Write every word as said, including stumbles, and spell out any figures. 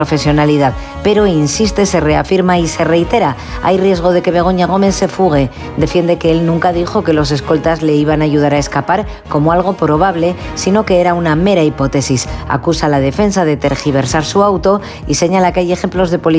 profesionalidad, pero insiste, se reafirma y se reitera. Hay riesgo de que Begoña Gómez se fugue. Defiende que él nunca dijo que los escoltas le iban a ayudar a escapar como algo probable, sino que era una mera hipótesis. Acusa a la defensa de tergiversar su auto y señala que hay ejemplos de policías